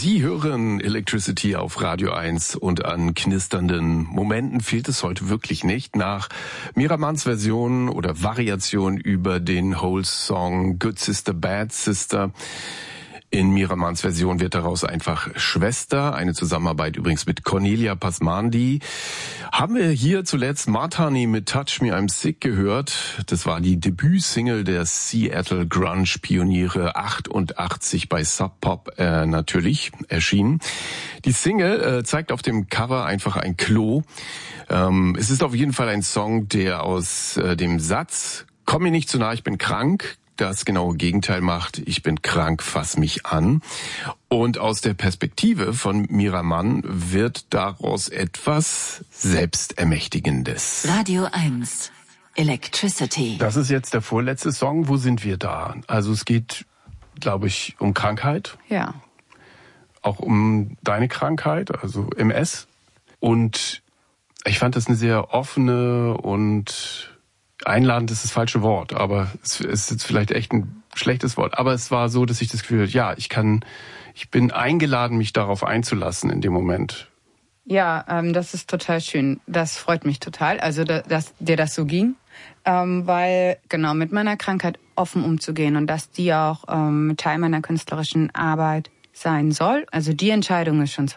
Sie hören Electricity auf Radio 1 und an knisternden Momenten fehlt es heute wirklich nicht. Nach Miramanns Version oder Variation über den Hole-Song Good Sister, Bad Sister. In Miramanns Version wird daraus einfach Schwester, eine Zusammenarbeit übrigens mit Cornelia Pasmandi. Haben wir hier zuletzt Martani mit Touch Me I'm Sick gehört. Das war die Debütsingle der Seattle Grunge-Pioniere, 88 bei Sub Pop natürlich erschienen. Die Single zeigt auf dem Cover einfach ein Klo. Es ist auf jeden Fall ein Song, der aus dem Satz "Komm mir nicht zu nah, ich bin krank" das genaue Gegenteil macht. Ich bin krank, fass mich an. Und aus der Perspektive von Miramann wird daraus etwas Selbstermächtigendes. Radio 1, Electricity. Das ist jetzt der vorletzte Song. Wo sind wir da? Also es geht, glaube ich, um Krankheit. Ja. Auch um deine Krankheit, also MS. Und ich fand das eine sehr offene und einladend ist das falsche Wort, aber es ist jetzt vielleicht echt ein schlechtes Wort. Aber es war so, dass ich das Gefühl hatte, ja, ich bin eingeladen, mich darauf einzulassen in dem Moment. Ja, das ist total schön. Das freut mich total, also dass dir das so ging. Weil genau mit meiner Krankheit offen umzugehen und dass die auch Teil meiner künstlerischen Arbeit sein soll. Also die Entscheidung ist schon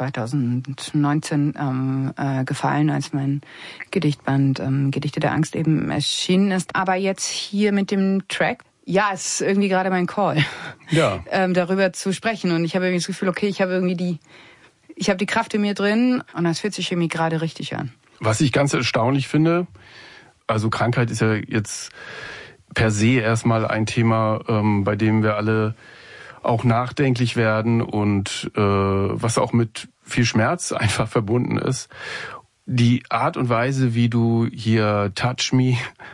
2019 gefallen, als mein Gedichtband Gedichte der Angst eben erschienen ist. Aber jetzt hier mit dem Track, ja, es ist irgendwie gerade mein Call, ja. Darüber zu sprechen. Und ich habe irgendwie das Gefühl, okay, ich habe die Kraft in mir drin und das fühlt sich irgendwie gerade richtig an. Was ich ganz erstaunlich finde, also Krankheit ist ja jetzt per se erstmal ein Thema, bei dem wir alle auch nachdenklich werden und was auch mit viel Schmerz einfach verbunden ist. Die Art und Weise, wie du hier Touch Me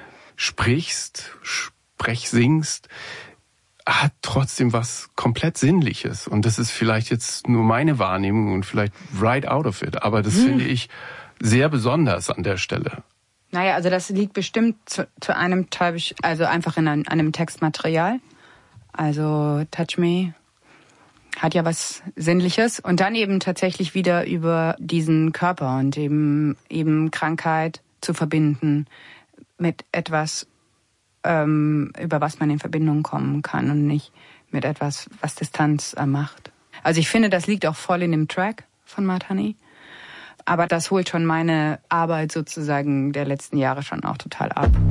singst, hat trotzdem was komplett Sinnliches. Und das ist vielleicht jetzt nur meine Wahrnehmung und vielleicht right out of it. Aber das finde ich sehr besonders an der Stelle. Naja, also das liegt bestimmt zu einem Teil, also einfach in einem Textmaterial. Also Touch Me hat ja was Sinnliches und dann eben tatsächlich wieder über diesen Körper und eben Krankheit zu verbinden mit etwas, über was man in Verbindung kommen kann und nicht mit etwas, was Distanz macht. Also ich finde, das liegt auch voll in dem Track von Martani, aber das holt schon meine Arbeit sozusagen der letzten Jahre schon auch total ab.